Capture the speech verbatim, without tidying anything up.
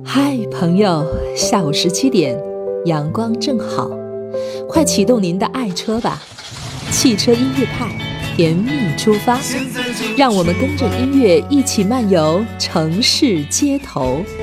嗨，朋友，下午十七点，阳光正好，快启动您的爱车吧！汽车音乐派，甜蜜出发，让我们跟着音乐一起漫游城市街头。